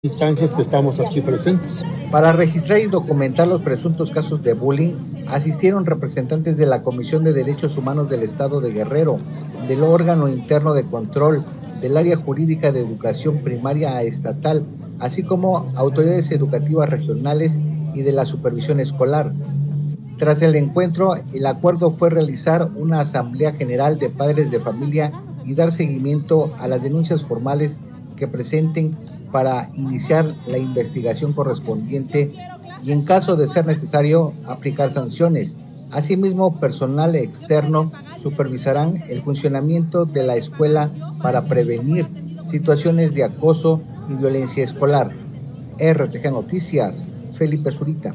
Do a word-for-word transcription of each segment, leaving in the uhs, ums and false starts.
instancias que estamos aquí presentes. Para registrar y documentar los presuntos casos de bullying, asistieron representantes de la Comisión de Derechos Humanos del Estado de Guerrero, del órgano interno de control, del área jurídica de educación primaria estatal, así como autoridades educativas regionales y de la supervisión escolar. Tras el encuentro, el acuerdo fue realizar una asamblea general de padres de familia y dar seguimiento a las denuncias formales que presenten para iniciar la investigación correspondiente y, en caso de ser necesario, aplicar sanciones. Asimismo, personal externo supervisarán el funcionamiento de la escuela para prevenir situaciones de acoso y violencia escolar. R T G Noticias, Felipe Zurita.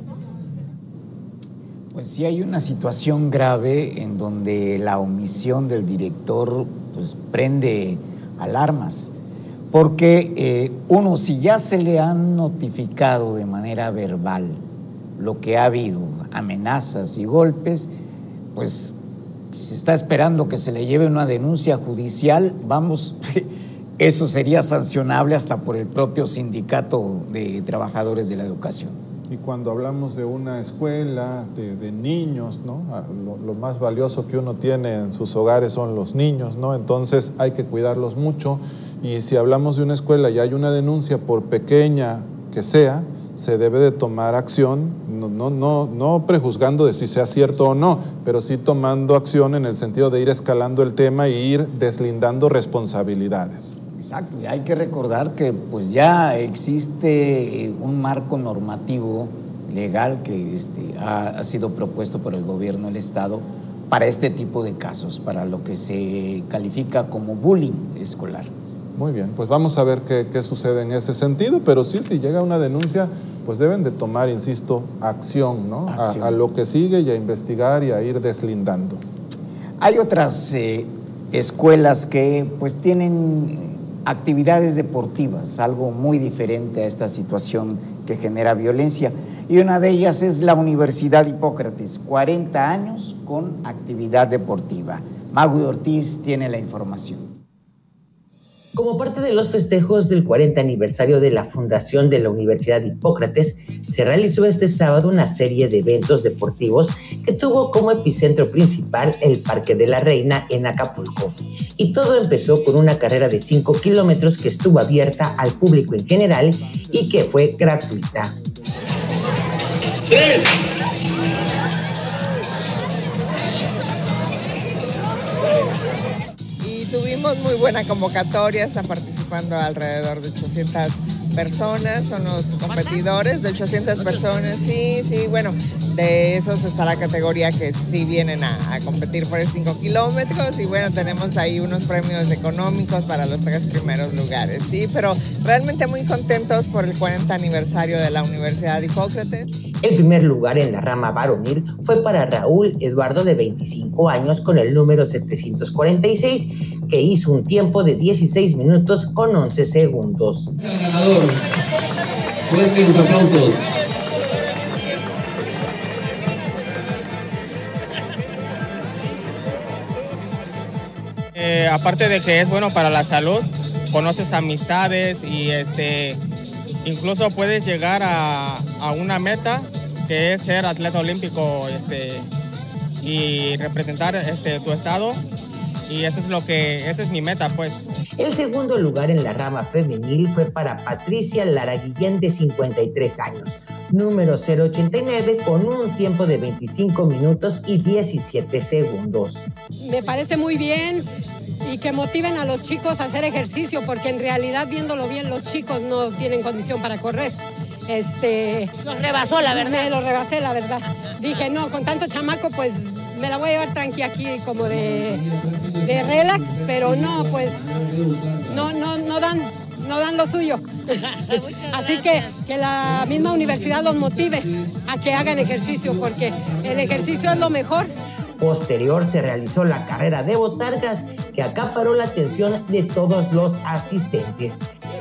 Pues sí hay una situación grave en donde la omisión del director pues prende alarmas. Porque eh, uno, si ya se le han notificado de manera verbal lo que ha habido, amenazas y golpes, pues se está esperando que se le lleve una denuncia judicial, vamos, eso sería sancionable hasta por el propio sindicato de trabajadores de la educación. Y cuando hablamos de una escuela, de, de niños, ¿no? Lo, lo más valioso que uno tiene en sus hogares son los niños, ¿no? Entonces hay que cuidarlos mucho. Y si hablamos de una escuela y hay una denuncia, por pequeña que sea, se debe de tomar acción, no, no, no, no prejuzgando de si sea cierto o no, pero sí tomando acción en el sentido de ir escalando el tema e ir deslindando responsabilidades. Exacto, y hay que recordar que pues ya existe un marco normativo legal que este, ha, ha sido propuesto por el gobierno del Estado para este tipo de casos, para lo que se califica como bullying escolar. Muy bien, pues vamos a ver qué, qué sucede en ese sentido, pero sí, si llega una denuncia, pues deben de tomar, insisto, acción, ¿no? Acción. A, a lo que sigue y a investigar y a ir deslindando. Hay otras eh, escuelas que pues tienen actividades deportivas, algo muy diferente a esta situación que genera violencia, y una de ellas es la Universidad Hipócrates, cuarenta años con actividad deportiva. Magui Ortiz tiene la información. Como parte de los festejos del cuarenta aniversario de la fundación de la Universidad Hipócrates, se realizó este sábado una serie de eventos deportivos que tuvo como epicentro principal el Parque de la Reina en Acapulco. Y todo empezó con una carrera de cinco kilómetros que estuvo abierta al público en general y que fue gratuita. ¡Tres! Tuvimos muy buena convocatoria, están participando alrededor de ochocientas personas, son los competidores de ochocientas personas, sí, sí, bueno, de esos está la categoría que sí vienen a, a competir por cinco kilómetros y bueno, tenemos ahí unos premios económicos para los tres primeros lugares, sí, pero realmente muy contentos por el cuarenta aniversario de la Universidad Hipócrates. El primer lugar en la rama varonil fue para Raúl Eduardo, de veinticinco años, con el número setecientos cuarenta y seis, que hizo un tiempo de dieciséis minutos con once segundos. El ganador. Fuertes los aplausos. Eh, aparte de que es bueno para la salud, conoces amistades y este, incluso puedes llegar a, a una meta que es ser atleta olímpico este, y representar este, tu estado. Y eso es lo que, esa es mi meta, pues. El segundo lugar en la rama femenil fue para Patricia Lara Guillén, de cincuenta y tres años, número cero ochenta y nueve, con un tiempo de veinticinco minutos y diecisiete segundos. Me parece muy bien y que motiven a los chicos a hacer ejercicio, porque en realidad, viéndolo bien, los chicos no tienen condición para correr. Este, los rebasó, la verdad. Me los rebasé, la verdad. Dije, no, con tanto chamaco, pues me la voy a llevar tranqui aquí como de, de relax, pero no, pues no, no, no dan, no dan lo suyo. Así que que la misma universidad los motive a que hagan ejercicio, porque el ejercicio es lo mejor. Posterior se realizó la carrera de botargas, que acaparó la atención de todos los asistentes.